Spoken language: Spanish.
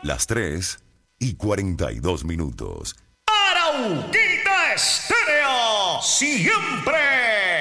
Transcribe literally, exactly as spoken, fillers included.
Las tres y cuarenta y dos minutos. Arauquita Estéreo, siempre